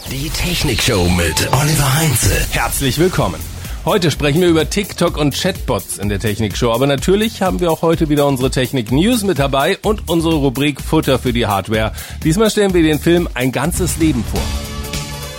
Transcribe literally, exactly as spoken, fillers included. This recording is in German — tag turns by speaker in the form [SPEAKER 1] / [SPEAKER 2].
[SPEAKER 1] Die Technikshow mit Oliver Heinze.
[SPEAKER 2] Herzlich willkommen. Heute sprechen wir über TikTok und Chatbots in der Technikshow. Aber natürlich haben wir auch heute wieder unsere Technik-News mit dabei und unsere Rubrik Futter für die Hardware. Diesmal stellen wir den Film Ein ganzes Leben vor.